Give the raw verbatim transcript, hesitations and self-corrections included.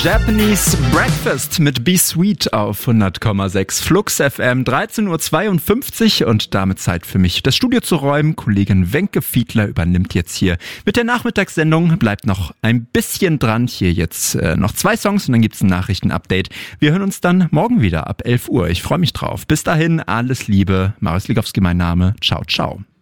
Japanese Breakfast mit Be Sweet auf hundert Komma sechs Flux F M, dreizehn Uhr zweiundfünfzig und damit Zeit für mich, das Studio zu räumen. Kollegin Wenke Fiedler übernimmt jetzt hier mit der Nachmittagssendung. Bleibt noch ein bisschen dran. Hier jetzt äh, noch zwei Songs und dann gibt's ein Nachrichtenupdate. Wir hören uns dann morgen wieder ab elf Uhr. Ich freue mich drauf. Bis dahin, alles Liebe. Marius Ligowski mein Name. Ciao, ciao.